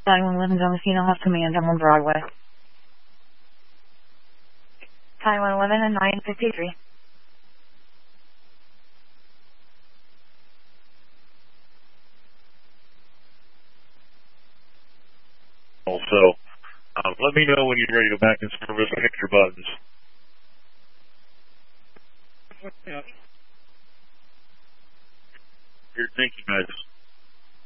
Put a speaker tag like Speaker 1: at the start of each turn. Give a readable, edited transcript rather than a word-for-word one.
Speaker 1: 911 Domicino have command. I'm on Broadway. 911 and 953.
Speaker 2: Also, let me know when you're ready to go back in service. Hit your buttons.